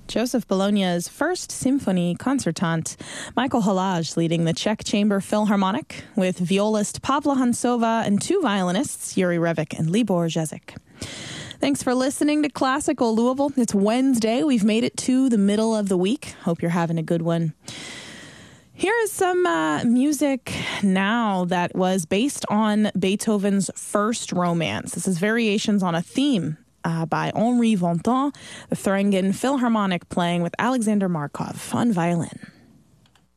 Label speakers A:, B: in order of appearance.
A: Joseph Bologna's First Symphony Concertant. Michael Halage leading the Czech Chamber Philharmonic with violist Pavla Hansova and two violinists, Yuri Revik and Libor Jezik. Thanks for listening to Classical Louisville. It's Wednesday. We've made it to the middle of the week. Hope you're having a good one. Here is some music now that was based on Beethoven's First Romance. This is variations on a theme by Henri Vintont, the Thuringen Philharmonic playing with Alexander Markov on violin.